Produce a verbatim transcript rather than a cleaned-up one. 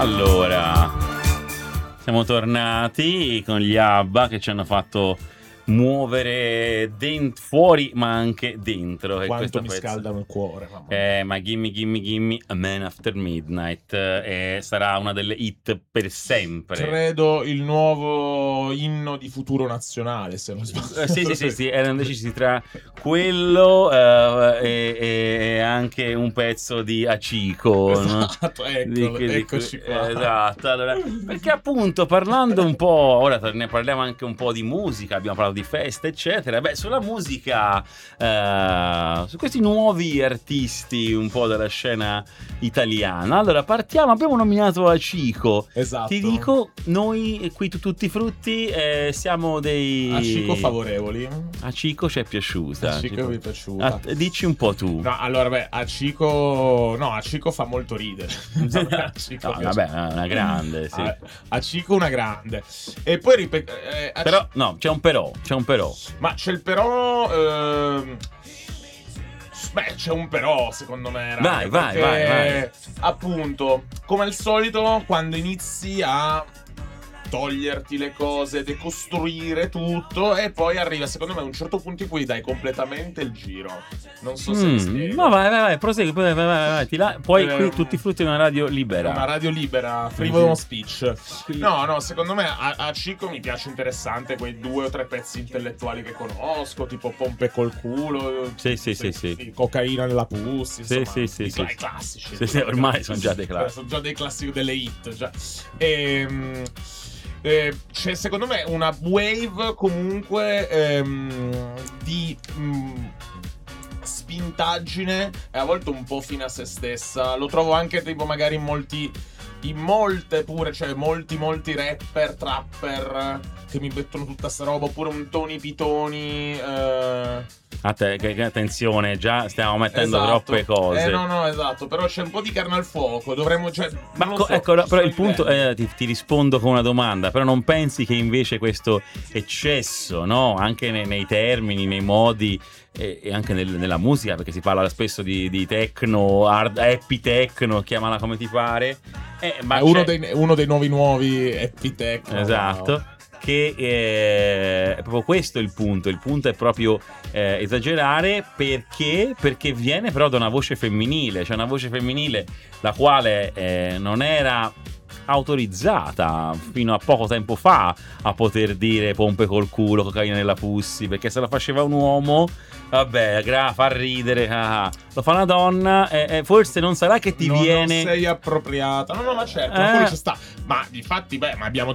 Allora, siamo tornati con gli ABBA che ci hanno fatto muovere dent- fuori ma anche dentro. E Quanto mi pezzo... scaldano il cuore, mamma. Eh, ma Gimme Gimme Gimme A Man After Midnight eh, sarà una delle hit per sempre. Credo il nuovo inno di futuro nazionale, se non sbaglio. Eh, sì, sì, sì, sì, erano decisi tra quello eh, e, e anche un pezzo di Aciko. Esatto, no? ecco, Di- di- eccoci qua. Esatto, allora, perché appunto parlando un po', ora ne parliamo anche un po' di musica, abbiamo parlato di feste, eccetera. Beh, sulla musica, eh, su questi nuovi artisti un po' della scena italiana. Allora, partiamo, abbiamo nominato Aciko. Esatto. Ti dico, noi qui tu, tutti frutti eh, siamo dei Aciko favorevoli. Aciko ci è piaciuta. Aciko mi è piaciuta. Ah, dici un po' tu. No, allora, beh, Aciko... No, Aciko fa molto ridere. Aciko No, vabbè, è una grande, sì. Ah, Aciko una grande. E poi ripeto... Eh, Aciko... Però, no, c'è un però, c'è un però. Ma c'è il però... Ehm... Beh, c'è un però, secondo me. Raga, Vai, vai, vai, vai. Appunto, come al solito, quando inizi a toglierti le cose, decostruire tutto, e poi arriva, secondo me, a un certo punto in cui dai completamente il giro. Non so se Mm, mi spiego. no, vai, vai, vai, prosegui, vai, vai, vai, vai. Ti la... Poi Eh, qui tutti i frutti è una radio libera. Una radio libera, freedom of speech. No, no, secondo me a, a Cico mi piace interessante quei due o tre pezzi intellettuali che conosco, tipo Pompe col culo, Sì, sì, sì, sì. Cocaina nella pussi, Sì, insomma, sì, sì, i, sì. i classici. Sì, sì, ormai sono già dei classici. Sono già dei classici, delle hit, già. Ehm... Eh, c'è secondo me una wave comunque ehm, di mh, spintaggine e a volte un po' fine a se stessa. Lo trovo anche tipo magari in molti, in molte pure, cioè molti molti rapper, trapper che mi mettono tutta sta roba, oppure un Tony Pitoni. Eh... A te, che, che attenzione, già stiamo mettendo Esatto. troppe cose. Eh no, no, esatto, però c'è un po' di carne al fuoco, dovremmo, cioè, Ma non lo co- so, ecco, no, però sto il punto vivendo. è, ti, ti rispondo con una domanda, però non pensi che invece questo eccesso, no, anche nei, nei termini, nei modi e, e anche nel- nella musica, perché si parla spesso di, di techno, hard, happy techno, chiamala come ti pare, eh, ma È uno c'è- dei, uno dei nuovi nuovi Happy Tech. Esatto. Che eh, è proprio questo il punto. Il punto è proprio eh, esagerare perché? Perché viene però da una voce femminile, cioè una voce femminile la quale eh, non era autorizzata fino a poco tempo fa a poter dire pompe col culo, cocaina nella pussy, perché se lo faceva un uomo, vabbè, gra- fa ridere, ah, lo fa una donna e, e forse non sarà che ti non, viene non sei appropriata. No, no, ma certo, Eh. ma poi ci sta. Ma difatti, beh, ma abbiamo